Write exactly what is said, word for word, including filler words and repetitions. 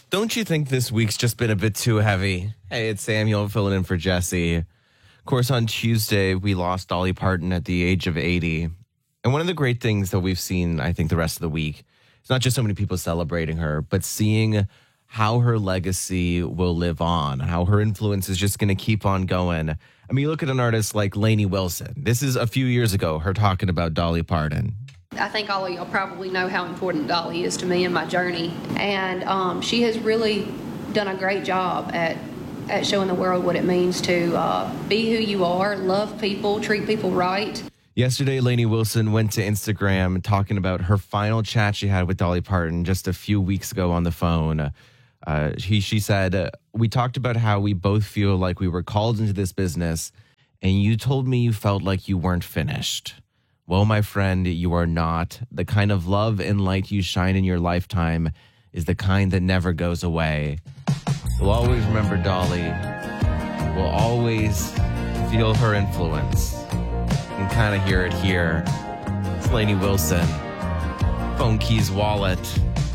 Don't you think this week's just been a bit too heavy? Hey, it's Samuel filling in for Jesse. Of course, on Tuesday, we lost Dolly Parton at the age of eighty. And one of the great things that we've seen, I think, the rest of the week, it's not just so many people celebrating her, but seeing how her legacy will live on, how her influence is just going to keep on going. I mean, you look at an artist like Lainey Wilson. This is a few years ago, her talking about Dolly Parton. I think all of y'all probably know how important Dolly is to me in my journey. And um, she has really done a great job at, at showing the world what it means to uh, be who you are, love people, treat people right. Yesterday, Lainey Wilson went to Instagram talking about her final chat she had with Dolly Parton just a few weeks ago on the phone. Uh, he, she said, we talked about how we both feel like we were called into this business, and you told me you felt like you weren't finished. Well, my friend, you are not. The kind of love and light you shine in your lifetime is the kind that never goes away. We'll always remember Dolly. We'll always feel her influence. You can kind of hear it here. It's Lainey Wilson. Phone Keys Wallet.